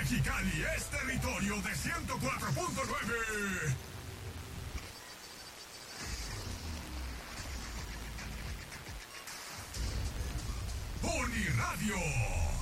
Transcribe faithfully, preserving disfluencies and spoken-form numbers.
Mexicali es territorio de ciento cuatro punto nueve. Uniradio.